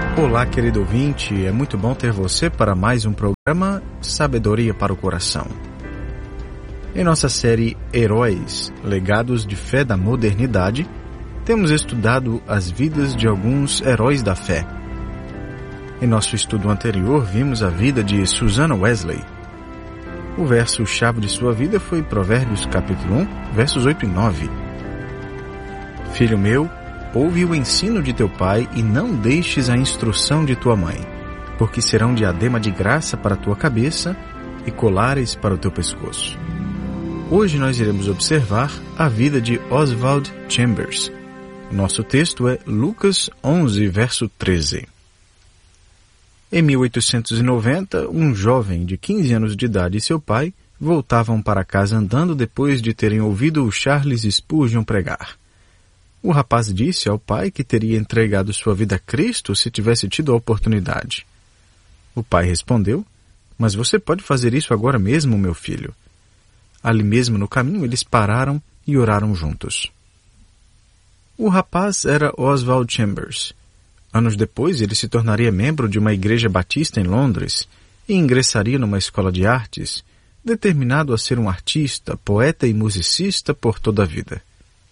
Olá, querido ouvinte, é muito bom ter você para mais um programa Sabedoria para o Coração. Em nossa série Heróis, Legados de Fé da Modernidade, temos estudado as vidas de alguns heróis da fé. Em nosso estudo anterior, vimos a vida de Susanna Wesley. O verso-chave de sua vida foi Provérbios capítulo 1, versos 8 e 9. Filho meu, ouve o ensino de teu pai e não deixes a instrução de tua mãe, porque serão diadema de graça para a tua cabeça e colares para o teu pescoço. Hoje nós iremos observar a vida de Oswald Chambers. Nosso texto é Lucas 11, verso 13. Em 1890, um jovem de 15 anos de idade e seu pai voltavam para casa andando depois de terem ouvido o Charles Spurgeon pregar. O rapaz disse ao pai que teria entregado sua vida a Cristo se tivesse tido a oportunidade. O pai respondeu: "Mas você pode fazer isso agora mesmo, meu filho." Ali mesmo no caminho eles pararam e oraram juntos. O rapaz era Oswald Chambers. Anos depois ele se tornaria membro de uma igreja batista em Londres e ingressaria numa escola de artes, determinado a ser um artista, poeta e musicista por toda a vida.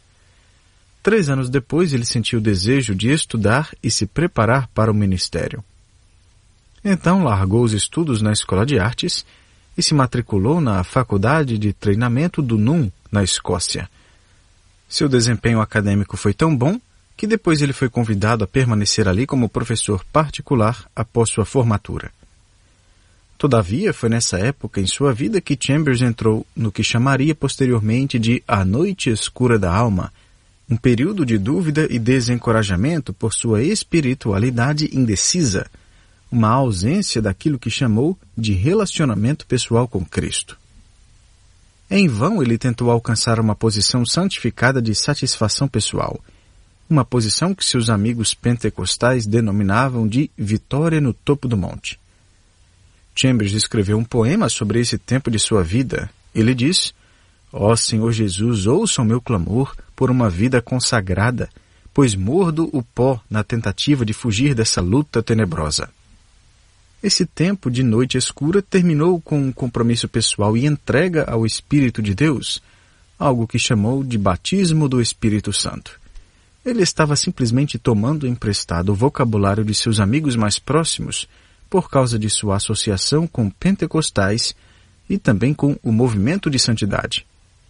3 anos depois, ele sentiu o desejo de estudar e se preparar para o ministério. Então, largou os estudos na escola de artes e se matriculou na Faculdade de Treinamento do Nunn, na Escócia. Seu desempenho acadêmico foi tão bom que depois ele foi convidado a permanecer ali como professor particular após sua formatura. Todavia, foi nessa época em sua vida que Chambers entrou no que chamaria posteriormente de A Noite Escura da Alma, um período de dúvida e desencorajamento por sua espiritualidade indecisa, uma ausência daquilo que chamou de relacionamento pessoal com Cristo. Em vão ele tentou alcançar uma posição santificada de satisfação pessoal, uma posição que seus amigos pentecostais denominavam de vitória no topo do monte. Chambers escreveu um poema sobre esse tempo de sua vida. Ele diz: "Ó Senhor Jesus, ouça o meu clamor por uma vida consagrada, pois mordo o pó na tentativa de fugir dessa luta tenebrosa." Esse tempo de noite escura terminou com um compromisso pessoal e entrega ao Espírito de Deus, algo que chamou de batismo do Espírito Santo. Ele estava simplesmente tomando emprestado o vocabulário de seus amigos mais próximos por causa de sua associação com pentecostais e também com o movimento de santidade.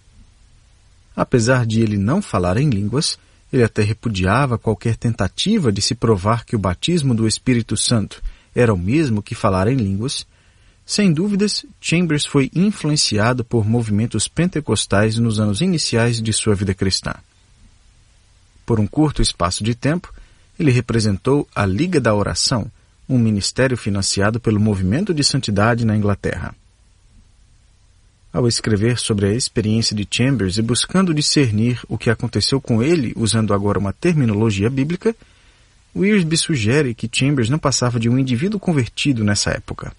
Apesar de ele não falar em línguas, ele até repudiava qualquer tentativa de se provar que o batismo do Espírito Santo era o mesmo que falar em línguas. Sem dúvidas, Chambers foi influenciado por movimentos pentecostais nos anos iniciais de sua vida cristã. Por um curto espaço de tempo, ele representou a Liga da Oração, um ministério financiado pelo Movimento de Santidade na Inglaterra. Ao escrever sobre a experiência de Chambers e buscando discernir o que aconteceu com ele, usando agora uma terminologia bíblica, Wiersbe sugere que Chambers não passava de um indivíduo convertido nessa época.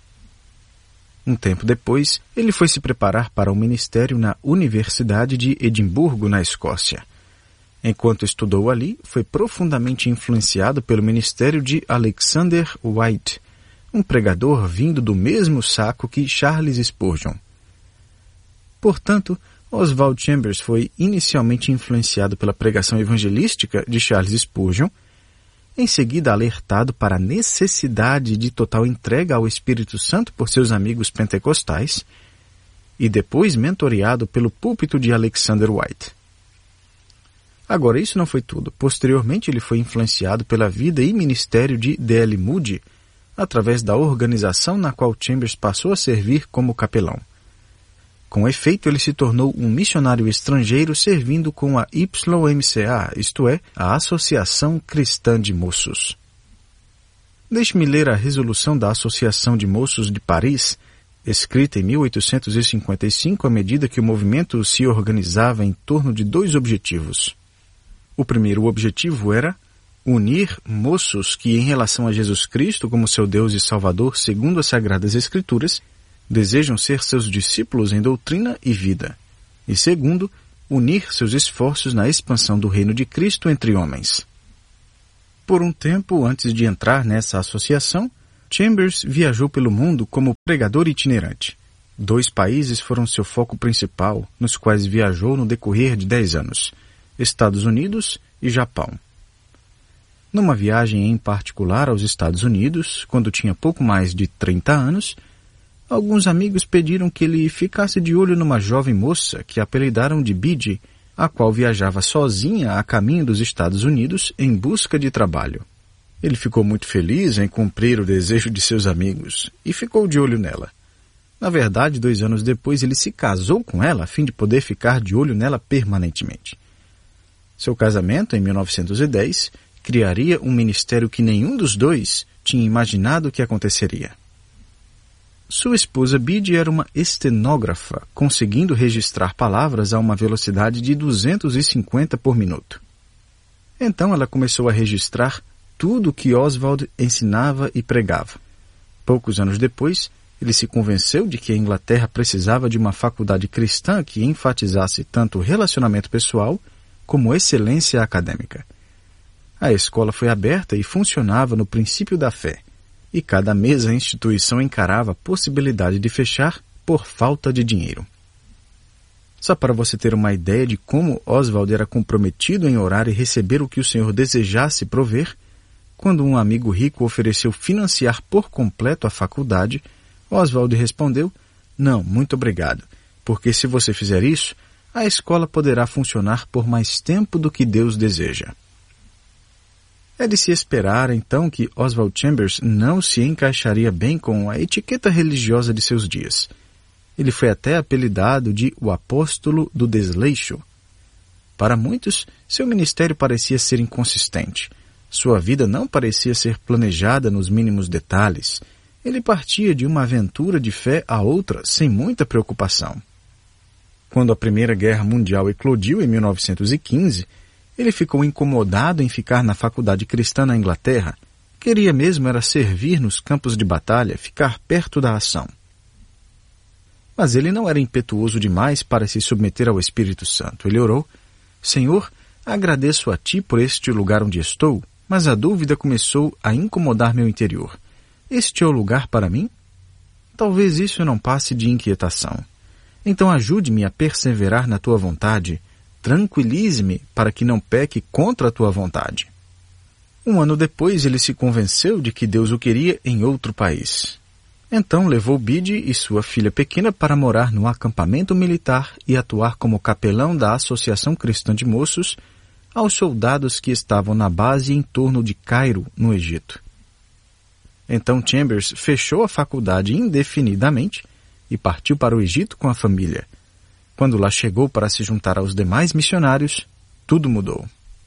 Um tempo depois, ele foi se preparar para o ministério na Universidade de Edimburgo, na Escócia. Enquanto estudou ali, foi profundamente influenciado pelo ministério de Alexander White, um pregador vindo do mesmo saco que Charles Spurgeon. Portanto, Oswald Chambers foi inicialmente influenciado pela pregação evangelística de Charles Spurgeon, em seguida alertado para a necessidade de total entrega ao Espírito Santo por seus amigos pentecostais, e depois mentoreado pelo púlpito de Alexander White. Agora, isso não foi tudo. Posteriormente, ele foi influenciado pela vida e ministério de D.L. Moody, através da organização na qual Chambers passou a servir como capelão. Com efeito, ele se tornou um missionário estrangeiro servindo com a YMCA, isto é, a Associação Cristã de Moços. Deixe-me ler a resolução da Associação de Moços de Paris, escrita em 1855 à medida que o movimento se organizava em torno de 2 objetivos. O primeiro objetivo era unir moços que, em relação a Jesus Cristo como seu Deus e Salvador, segundo as Sagradas Escrituras, desejam ser seus discípulos em doutrina e vida. E segundo, unir seus esforços na expansão do reino de Cristo entre homens. Por um tempo antes de entrar nessa associação, Chambers viajou pelo mundo como pregador itinerante. 2 países foram seu foco principal, nos quais viajou no decorrer de 10 anos: Estados Unidos e Japão. Numa viagem em particular aos Estados Unidos, quando tinha pouco mais de 30 anos, alguns amigos pediram que ele ficasse de olho numa jovem moça que apelidaram de Biddy, a qual viajava sozinha a caminho dos Estados Unidos em busca de trabalho. Ele ficou muito feliz em cumprir o desejo de seus amigos e ficou de olho nela. Na verdade, 2 anos depois, ele se casou com ela a fim de poder ficar de olho nela permanentemente. Seu casamento, em 1910, criaria um ministério que nenhum dos dois tinha imaginado que aconteceria. Sua esposa Biddy era uma estenógrafa, conseguindo registrar palavras a uma velocidade de 250 por minuto. Então ela começou a registrar tudo o que Oswald ensinava e pregava. Poucos anos depois, ele se convenceu de que a Inglaterra precisava de uma faculdade cristã que enfatizasse tanto o relacionamento pessoal como excelência acadêmica. A escola foi aberta e funcionava no princípio da fé, e cada mês a instituição encarava a possibilidade de fechar por falta de dinheiro. Só para você ter uma ideia de como Oswald era comprometido em orar e receber o que o Senhor desejasse prover, quando um amigo rico ofereceu financiar por completo a faculdade, Oswald respondeu: "Não, muito obrigado, porque se você fizer isso, a escola poderá funcionar por mais tempo do que Deus deseja." É de se esperar, então, que Oswald Chambers não se encaixaria bem com a etiqueta religiosa de seus dias. Ele foi até apelidado de o apóstolo do desleixo. Para muitos, seu ministério parecia ser inconsistente. Sua vida não parecia ser planejada nos mínimos detalhes. Ele partia de uma aventura de fé a outra sem muita preocupação. Quando a Primeira Guerra Mundial eclodiu em 1915, ele ficou incomodado em ficar na faculdade cristã na Inglaterra. Queria mesmo era servir nos campos de batalha, ficar perto da ação. Mas ele não era impetuoso demais para se submeter ao Espírito Santo. Ele orou: "Senhor, agradeço a Ti por este lugar onde estou, mas a dúvida começou a incomodar meu interior. Este é o lugar para mim? Talvez isso não passe de inquietação. Então ajude-me a perseverar na Tua vontade. Tranquilize-me para que não peque contra a Tua vontade." 1 ano depois, ele se convenceu de que Deus o queria em outro país. Então levou Biddy e sua filha pequena para morar no acampamento militar e atuar como capelão da Associação Cristã de Moços aos soldados que estavam na base em torno de Cairo, no Egito. Então Chambers fechou a faculdade indefinidamente e partiu para o Egito com a família. Quando lá chegou para se juntar aos demais missionários, tudo mudou.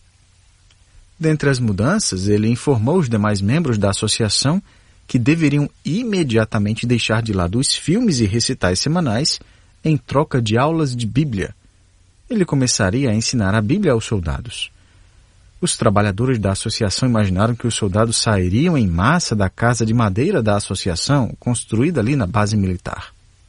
Dentre as mudanças, ele informou os demais membros da associação que deveriam imediatamente deixar de lado os filmes e recitais semanais em troca de aulas de Bíblia. Ele começaria a ensinar a Bíblia aos soldados. Os trabalhadores da associação imaginaram que os soldados sairiam em massa da casa de madeira da associação, construída ali na base militar.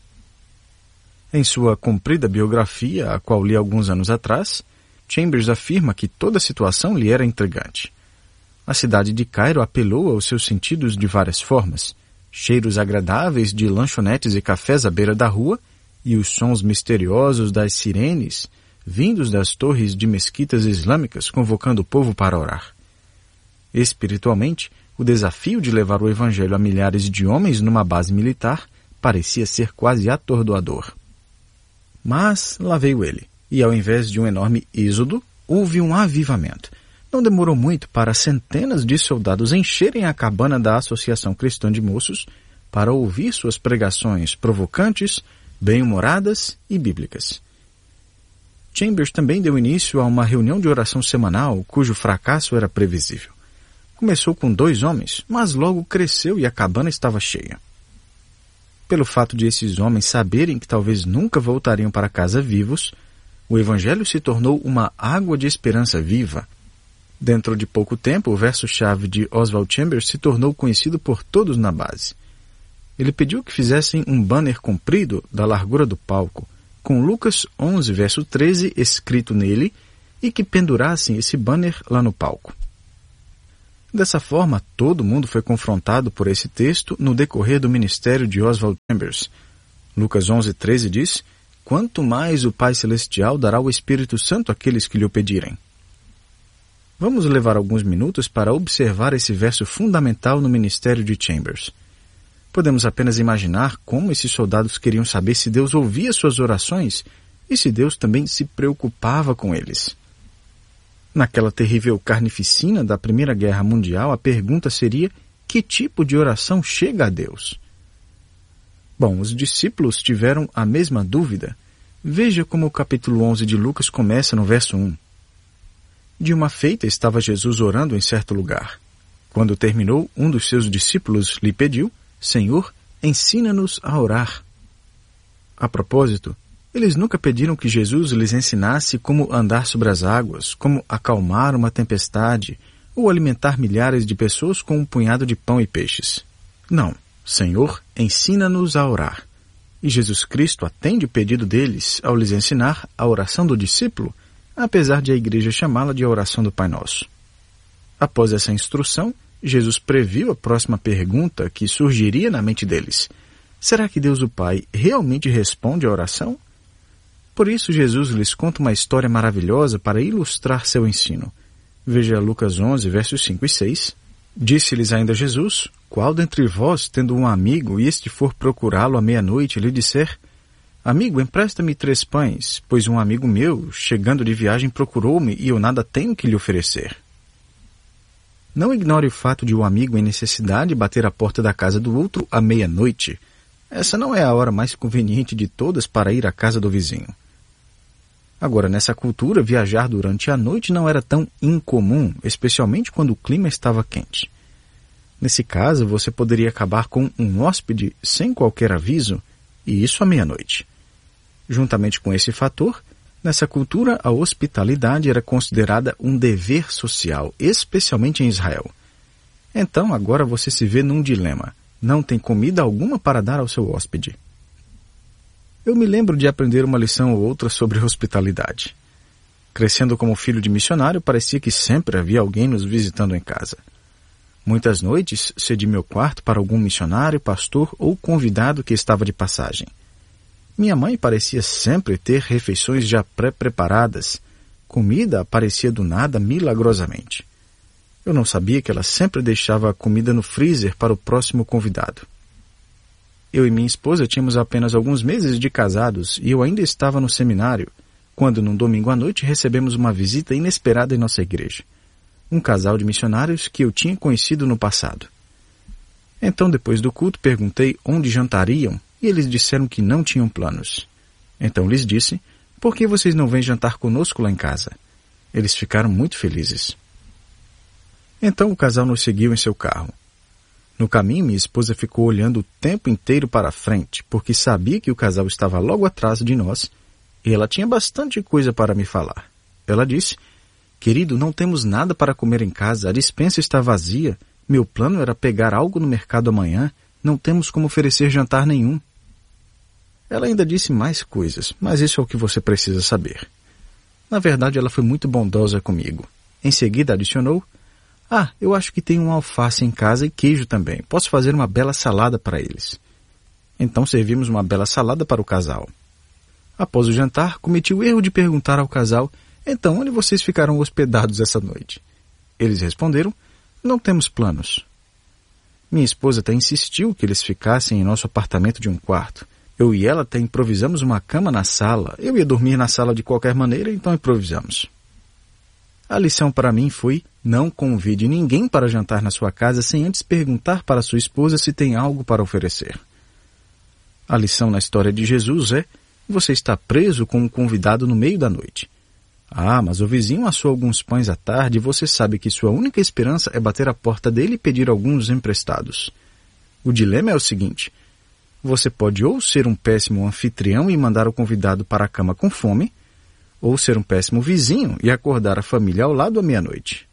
Em sua comprida biografia, a qual li alguns anos atrás, Chambers afirma que toda a situação lhe era intrigante. A cidade de Cairo apelou aos seus sentidos de várias formas: cheiros agradáveis de lanchonetes e cafés à beira da rua e os sons misteriosos das sirenes vindos das torres de mesquitas islâmicas convocando o povo para orar. Espiritualmente, o desafio de levar o evangelho a milhares de homens numa base militar parecia ser quase atordoador. Mas lá veio ele, e ao invés de um enorme êxodo, houve um avivamento. Não demorou muito para centenas de soldados encherem a cabana da Associação Cristã de Moços para ouvir suas pregações provocantes, bem-humoradas e bíblicas. Chambers também deu início a uma reunião de oração semanal, cujo fracasso era previsível. Começou com 2 homens, mas logo cresceu e a cabana estava cheia. Pelo fato de esses homens saberem que talvez nunca voltariam para casa vivos, o Evangelho se tornou uma água de esperança viva. Dentro de pouco tempo, o verso-chave de Oswald Chambers se tornou conhecido por todos na base. Ele pediu que fizessem um banner comprido da largura do palco, com Lucas 11, verso 13, escrito nele, e que pendurassem esse banner lá no palco. Dessa forma, todo mundo foi confrontado por esse texto no decorrer do ministério de Oswald Chambers. Lucas 11:13 diz: quanto mais o Pai Celestial dará o Espírito Santo àqueles que lhe o pedirem. Vamos levar alguns minutos para observar esse verso fundamental no ministério de Chambers. Podemos apenas imaginar como esses soldados queriam saber se Deus ouvia suas orações e se Deus também se preocupava com eles. Naquela terrível carnificina da Primeira Guerra Mundial, a pergunta seria: que tipo de oração chega a Deus? Bom, os discípulos tiveram a mesma dúvida. Veja como o capítulo 11 de Lucas começa no verso 1. De uma feita estava Jesus orando em certo lugar. Quando terminou, um dos seus discípulos lhe pediu: Senhor, ensina-nos a orar. A propósito, eles nunca pediram que Jesus lhes ensinasse como andar sobre as águas, como acalmar uma tempestade ou alimentar milhares de pessoas com um punhado de pão e peixes. Não. Senhor, ensina-nos a orar. E Jesus Cristo atende o pedido deles ao lhes ensinar a oração do discípulo, apesar de a igreja chamá-la de a oração do Pai Nosso. Após essa instrução, Jesus previu a próxima pergunta que surgiria na mente deles. Será que Deus o Pai realmente responde à oração? Por isso, Jesus lhes conta uma história maravilhosa para ilustrar seu ensino. Veja Lucas 11, versos 5 e 6. Disse-lhes ainda Jesus: qual dentre vós, tendo um amigo, e este for procurá-lo à meia-noite, lhe disser: Amigo, empresta-me 3 pães, pois um amigo meu, chegando de viagem, procurou-me e eu nada tenho que lhe oferecer. Não ignore o fato de um amigo em necessidade bater à porta da casa do outro à meia-noite. Essa não é a hora mais conveniente de todas para ir à casa do vizinho. Agora, nessa cultura, viajar durante a noite não era tão incomum, especialmente quando o clima estava quente. Nesse caso, você poderia acabar com um hóspede sem qualquer aviso, e isso à meia-noite. Juntamente com esse fator, nessa cultura a hospitalidade era considerada um dever social, especialmente em Israel. Então, agora você se vê num dilema. Não tem comida alguma para dar ao seu hóspede. Eu me lembro de aprender uma lição ou outra sobre hospitalidade. Crescendo como filho de missionário, parecia que sempre havia alguém nos visitando em casa. Muitas noites, cedi meu quarto para algum missionário, pastor ou convidado que estava de passagem. Minha mãe parecia sempre ter refeições já pré-preparadas. Comida aparecia do nada milagrosamente. Eu não sabia que ela sempre deixava a comida no freezer para o próximo convidado. Eu e minha esposa tínhamos apenas alguns meses de casados e eu ainda estava no seminário, quando num domingo à noite recebemos uma visita inesperada em nossa igreja. Um casal de missionários que eu tinha conhecido no passado. Então, depois do culto, perguntei onde jantariam e eles disseram que não tinham planos. Então lhes disse: por que vocês não vêm jantar conosco lá em casa? Eles ficaram muito felizes. Então o casal nos seguiu em seu carro. No caminho, minha esposa ficou olhando o tempo inteiro para a frente, porque sabia que o casal estava logo atrás de nós e ela tinha bastante coisa para me falar. Ela disse: querido, não temos nada para comer em casa, a despensa está vazia, meu plano era pegar algo no mercado amanhã, não temos como oferecer jantar nenhum. Ela ainda disse mais coisas, mas isso é o que você precisa saber. Na verdade, ela foi muito bondosa comigo. Em seguida adicionou: eu acho que tem um alface em casa e queijo também. Posso fazer uma bela salada para eles. Então servimos uma bela salada para o casal. Após o jantar, cometi o erro de perguntar ao casal: então, onde vocês ficaram hospedados essa noite? Eles responderam: não temos planos. Minha esposa até insistiu que eles ficassem em nosso apartamento de um quarto. Eu e ela até improvisamos uma cama na sala. Eu ia dormir na sala de qualquer maneira, então improvisamos. A lição para mim foi: não convide ninguém para jantar na sua casa sem antes perguntar para sua esposa se tem algo para oferecer. A lição na história de Jesus é: você está preso com um convidado no meio da noite. Mas o vizinho assou alguns pães à tarde e você sabe que sua única esperança é bater à porta dele e pedir alguns emprestados. O dilema é o seguinte: você pode ou ser um péssimo anfitrião e mandar o convidado para a cama com fome, ou ser um péssimo vizinho e acordar a família ao lado à meia-noite.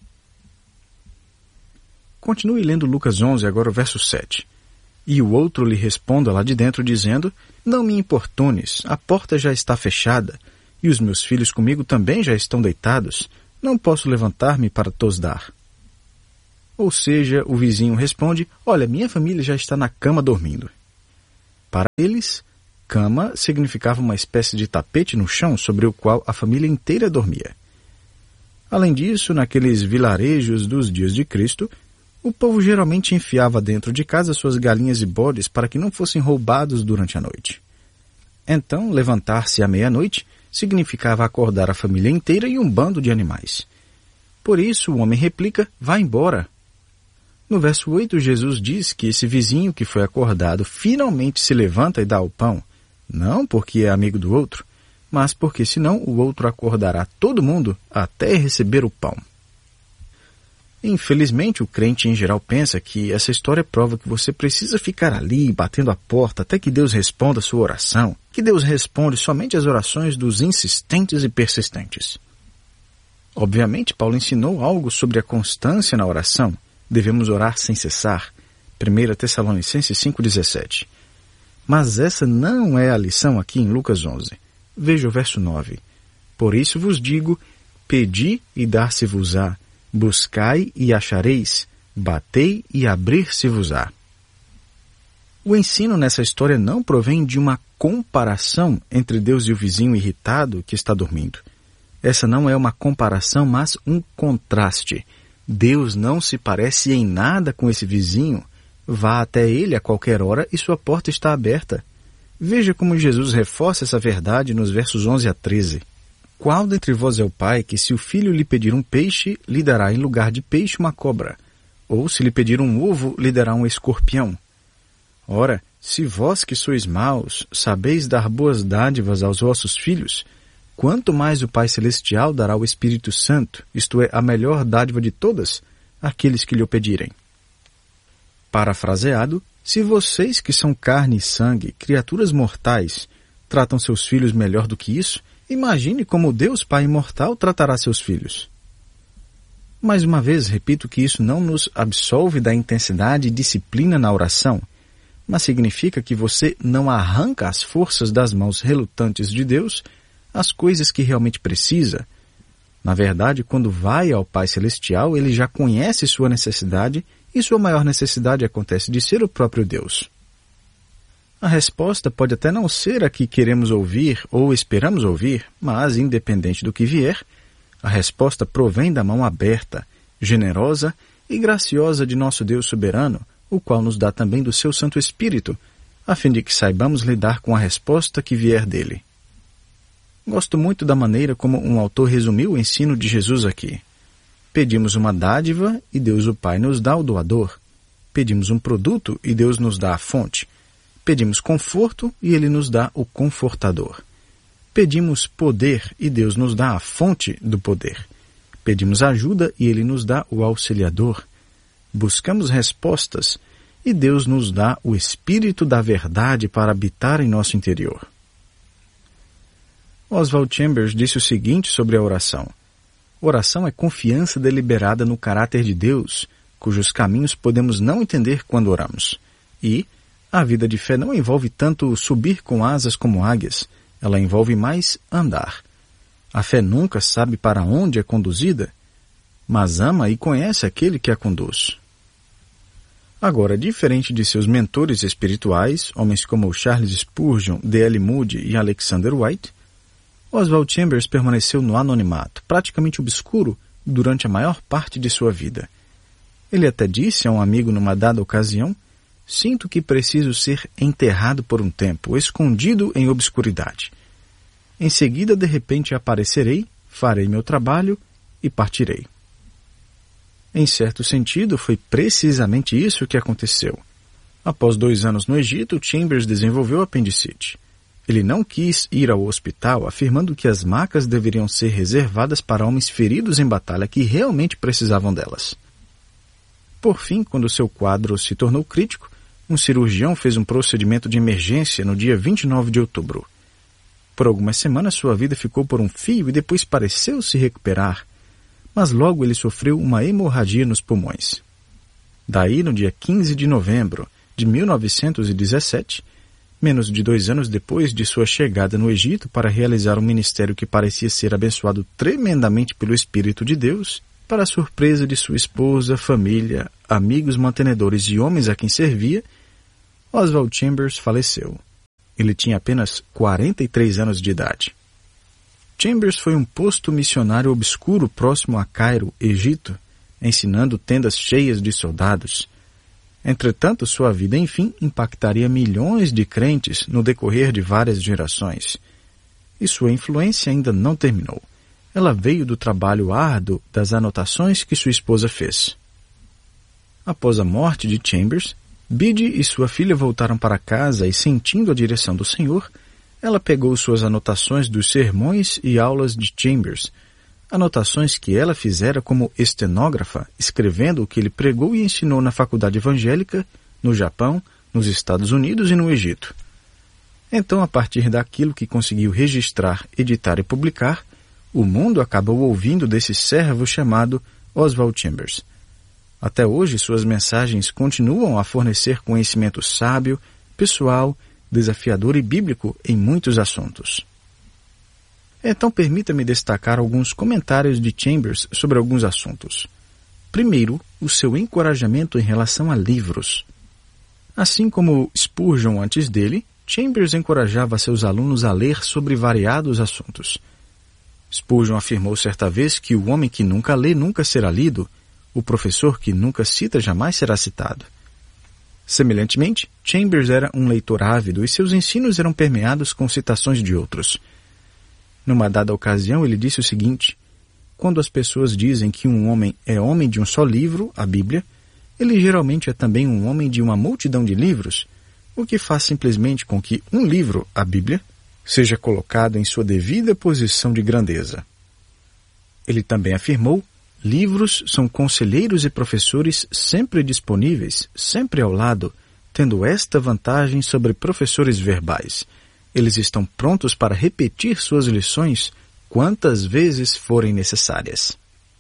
Continue lendo Lucas 11, agora o verso 7. E o outro lhe responda lá de dentro, dizendo: não me importunes, a porta já está fechada, e os meus filhos comigo também já estão deitados, não posso levantar-me para tos dar. Ou seja, o vizinho responde: olha, minha família já está na cama dormindo. Para eles, cama significava uma espécie de tapete no chão sobre o qual a família inteira dormia. Além disso, naqueles vilarejos dos dias de Cristo, o povo geralmente enfiava dentro de casa suas galinhas e bodes para que não fossem roubados durante a noite. Então, levantar-se à meia-noite significava acordar a família inteira e um bando de animais. Por isso, o homem replica: vá embora. No verso 8, Jesus diz que esse vizinho que foi acordado finalmente se levanta e dá o pão, não porque é amigo do outro, mas porque senão o outro acordará todo mundo até receber o pão. Infelizmente, o crente em geral pensa que essa história prova que você precisa ficar ali, batendo a porta, até que Deus responda a sua oração, que Deus responde somente às orações dos insistentes e persistentes. Obviamente, Paulo ensinou algo sobre a constância na oração. Devemos orar sem cessar. 1 Tessalonicenses 5,17. Mas essa não é a lição aqui em Lucas 11. Veja o verso 9. Por isso vos digo, pedi e dar-se-vos-á, buscai e achareis, batei e abrir-se-vos-á. O ensino nessa história não provém de uma comparação entre Deus e o vizinho irritado que está dormindo. Essa não é uma comparação, mas um contraste. Deus não se parece em nada com esse vizinho. Vá até ele a qualquer hora e sua porta está aberta. Veja como Jesus reforça essa verdade nos versos 11 a 13. Qual dentre vós é o pai que, se o filho lhe pedir um peixe, lhe dará em lugar de peixe uma cobra? Ou, se lhe pedir um ovo, lhe dará um escorpião? Ora, se vós que sois maus, sabeis dar boas dádivas aos vossos filhos, quanto mais o Pai Celestial dará o Espírito Santo, isto é, a melhor dádiva de todas, àqueles que lhe o pedirem. Parafraseado, se vocês que são carne e sangue, criaturas mortais, tratam seus filhos melhor do que isso, imagine como Deus Pai imortal tratará seus filhos. Mais uma vez, repito que isso não nos absolve da intensidade e disciplina na oração, mas significa que você não arranca as forças das mãos relutantes de Deus as coisas que realmente precisa. Na verdade, quando vai ao Pai Celestial, ele já conhece sua necessidade e sua maior necessidade acontece de ser o próprio Deus. A resposta pode até não ser a que queremos ouvir ou esperamos ouvir, mas, independente do que vier, a resposta provém da mão aberta, generosa e graciosa de nosso Deus soberano, o qual nos dá também do seu Santo Espírito, a fim de que saibamos lidar com a resposta que vier dele. Gosto muito da maneira como um autor resumiu o ensino de Jesus aqui. Pedimos uma dádiva e Deus o Pai nos dá o doador. Pedimos um produto e Deus nos dá a fonte. Pedimos conforto e Ele nos dá o confortador. Pedimos poder e Deus nos dá a fonte do poder. Pedimos ajuda e Ele nos dá o auxiliador. Buscamos respostas e Deus nos dá o Espírito da verdade para habitar em nosso interior. Oswald Chambers disse o seguinte sobre a oração: oração é confiança deliberada no caráter de Deus, cujos caminhos podemos não entender quando oramos. E a vida de fé não envolve tanto subir com asas como águias, ela envolve mais andar. A fé nunca sabe para onde é conduzida, mas ama e conhece aquele que a conduz. Agora, diferente de seus mentores espirituais, homens como Charles Spurgeon, D.L. Moody e Alexander White, Oswald Chambers permaneceu no anonimato, praticamente obscuro, durante a maior parte de sua vida. Ele até disse a um amigo numa dada ocasião: sinto que preciso ser enterrado por um tempo, escondido em obscuridade. Em seguida, de repente, aparecerei, farei meu trabalho e partirei. Em certo sentido, foi precisamente isso que aconteceu. Após 2 anos no Egito, Chambers desenvolveu apendicite. Ele não quis ir ao hospital, afirmando que as macas deveriam ser reservadas para homens feridos em batalha que realmente precisavam delas. Por fim, quando seu quadro se tornou crítico, um cirurgião fez um procedimento de emergência no dia 29 de outubro. Por algumas semanas sua vida ficou por um fio e depois pareceu se recuperar, mas logo ele sofreu uma hemorragia nos pulmões. Daí, no dia 15 de novembro de 1917, menos de 2 anos depois de sua chegada no Egito para realizar um ministério que parecia ser abençoado tremendamente pelo Espírito de Deus, para a surpresa de sua esposa, família, amigos mantenedores e homens a quem servia, Oswald Chambers faleceu. Ele tinha apenas 43 anos de idade. Chambers foi um posto missionário obscuro próximo a Cairo, Egito, ensinando tendas cheias de soldados. Entretanto, sua vida, enfim, impactaria milhões de crentes no decorrer de várias gerações. E sua influência ainda não terminou. Ela veio do trabalho árduo das anotações que sua esposa fez. Após a morte de Chambers, Biddy e sua filha voltaram para casa e, sentindo a direção do Senhor, ela pegou suas anotações dos sermões e aulas de Chambers, anotações que ela fizera como estenógrafa, escrevendo o que ele pregou e ensinou na faculdade evangélica, no Japão, nos Estados Unidos e no Egito. Então, a partir daquilo que conseguiu registrar, editar e publicar, o mundo acabou ouvindo desse servo chamado Oswald Chambers. Até hoje, suas mensagens continuam a fornecer conhecimento sábio, pessoal, desafiador e bíblico em muitos assuntos. Então, permita-me destacar alguns comentários de Chambers sobre alguns assuntos. Primeiro, o seu encorajamento em relação a livros. Assim como Spurgeon antes dele, Chambers encorajava seus alunos a ler sobre variados assuntos. Spurgeon afirmou certa vez que o homem que nunca lê nunca será lido, o professor que nunca cita jamais será citado. Semelhantemente, Chambers era um leitor ávido e seus ensinos eram permeados com citações de outros. Numa dada ocasião, ele disse o seguinte: quando as pessoas dizem que um homem é homem de um só livro, a Bíblia, ele geralmente é também um homem de uma multidão de livros, o que faz simplesmente com que um livro, a Bíblia, seja colocado em sua devida posição de grandeza. Ele também afirmou: livros são conselheiros e professores sempre disponíveis, sempre ao lado, tendo esta vantagem sobre professores verbais. Eles estão prontos para repetir suas lições quantas vezes forem necessárias.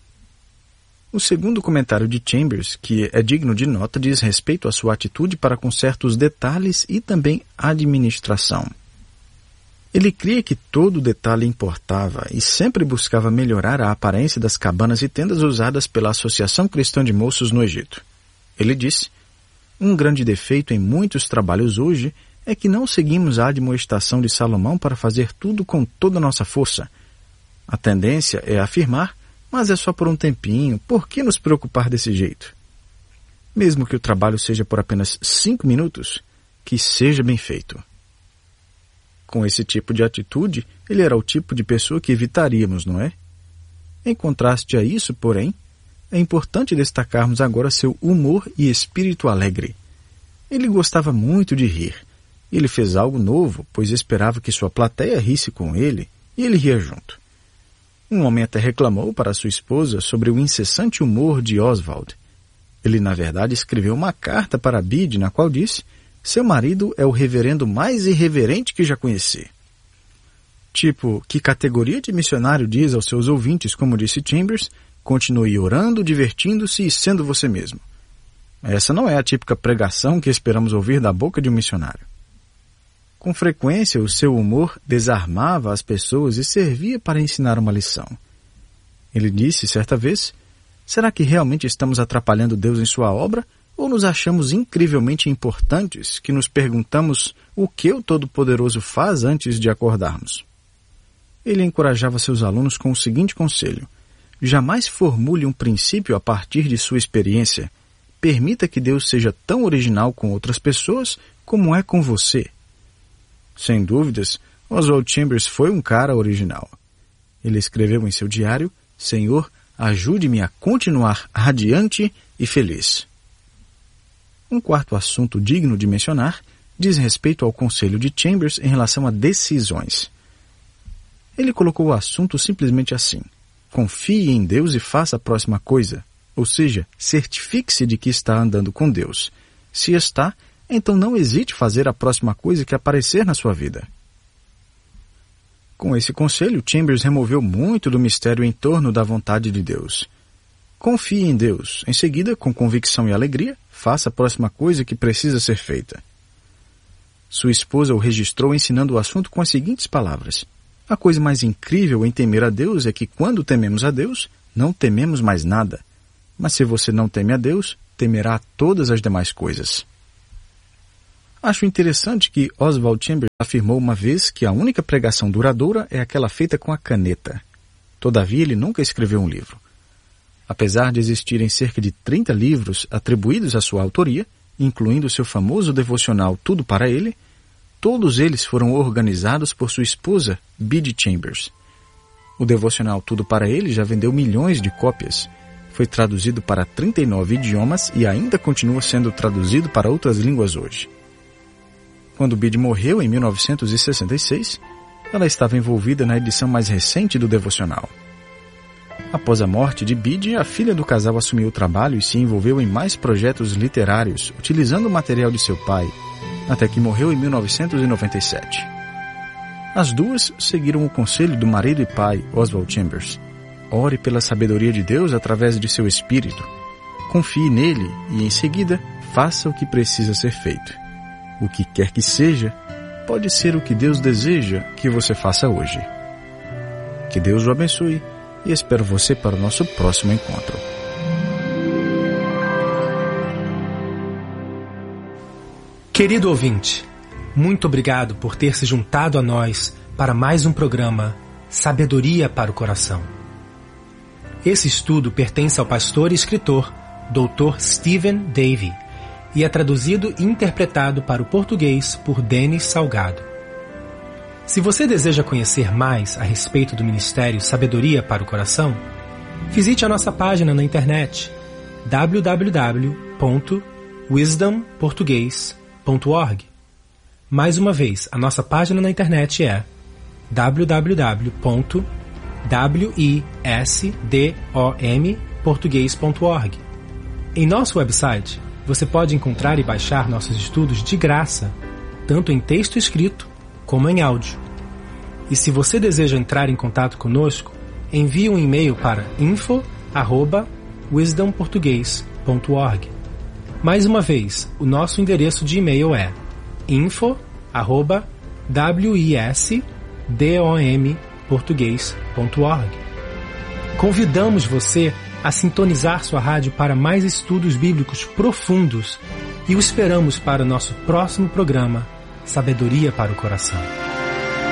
O segundo comentário de Chambers, que é digno de nota, diz respeito à sua atitude para com certos detalhes e também administração. Ele cria que todo detalhe importava e sempre buscava melhorar a aparência das cabanas e tendas usadas pela Associação Cristã de Moços no Egito. Ele disse: um grande defeito em muitos trabalhos hoje é que não seguimos a admoestação de Salomão para fazer tudo com toda a nossa força. A tendência é afirmar: mas é só por um tempinho, por que nos preocupar desse jeito? Mesmo que o trabalho seja por apenas 5 minutos, que seja bem feito. Com esse tipo de atitude, ele era o tipo de pessoa que evitaríamos, não é? Em contraste a isso, porém, é importante destacarmos agora seu humor e espírito alegre. Ele gostava muito de rir. Ele fez algo novo, pois esperava que sua plateia risse com ele, e ele ria junto. Um homem até reclamou para sua esposa sobre o incessante humor de Oswald. Ele, na verdade, escreveu uma carta para Biddy, na qual disse: seu marido é o reverendo mais irreverente que já conheci. Tipo, que categoria de missionário diz aos seus ouvintes, como disse Chambers: continue orando, divertindo-se e sendo você mesmo. Essa não é a típica pregação que esperamos ouvir da boca de um missionário. Com frequência, o seu humor desarmava as pessoas e servia para ensinar uma lição. Ele disse certa vez: será que realmente estamos atrapalhando Deus em sua obra? Ou nos achamos incrivelmente importantes que nos perguntamos o que o Todo-Poderoso faz antes de acordarmos? Ele encorajava seus alunos com o seguinte conselho: jamais formule um princípio a partir de sua experiência. Permita que Deus seja tão original com outras pessoas como é com você. Sem dúvidas, Oswald Chambers foi um cara original. Ele escreveu em seu diário: Senhor, ajude-me a continuar radiante e feliz. Um quarto assunto digno de mencionar diz respeito ao conselho de Chambers em relação a decisões. Ele colocou o assunto simplesmente assim: confie em Deus e faça a próxima coisa, ou seja, certifique-se de que está andando com Deus. Se está, então não hesite fazer a próxima coisa que aparecer na sua vida. Com esse conselho, Chambers removeu muito do mistério em torno da vontade de Deus. Confie em Deus. Em seguida, com convicção e alegria, faça a próxima coisa que precisa ser feita. Sua esposa o registrou ensinando o assunto com as seguintes palavras: a coisa mais incrível em temer a Deus é que, quando tememos a Deus, não tememos mais nada. Mas se você não teme a Deus, temerá todas as demais coisas. Acho interessante que Oswald Chambers afirmou uma vez que a única pregação duradoura é aquela feita com a caneta. Todavia, ele nunca escreveu um livro. Apesar de existirem cerca de 30 livros atribuídos à sua autoria, incluindo seu famoso devocional Tudo para Ele, todos eles foram organizados por sua esposa, Biddy Chambers. O devocional Tudo para Ele já vendeu milhões de cópias. Foi traduzido para 39 idiomas e ainda continua sendo traduzido para outras línguas hoje. Quando Biddy morreu em 1966, ela estava envolvida na edição mais recente do devocional. Após a morte de Biddy, a filha do casal assumiu o trabalho e se envolveu em mais projetos literários, utilizando o material de seu pai, até que morreu em 1997. As duas seguiram o conselho do marido e pai, Oswald Chambers. Ore pela sabedoria de Deus através de seu espírito. Confie nele e, em seguida, faça o que precisa ser feito. O que quer que seja, pode ser o que Deus deseja que você faça hoje. Que Deus o abençoe e espero você para o nosso próximo encontro. Querido ouvinte, muito obrigado por ter se juntado a nós para mais um programa Sabedoria para o Coração. Esse estudo pertence ao pastor e escritor Dr. Stephen Davey e é traduzido e interpretado para o português por Denis Salgado. Se você deseja conhecer mais a respeito do Ministério Sabedoria para o Coração, visite a nossa página na internet www.wisdomportugues.org. Mais uma vez, a nossa página na internet é www.wisdomportugues.org. Em nosso website, você pode encontrar e baixar nossos estudos de graça, tanto em texto escrito como em áudio. E se você deseja entrar em contato conosco, envie um e-mail para info@wisdomportugues.org. Mais uma vez, o nosso endereço de e-mail é info@wisdomportugues.org. Convidamos você a sintonizar sua rádio para mais estudos bíblicos profundos e o esperamos para o nosso próximo programa Sabedoria para o Coração.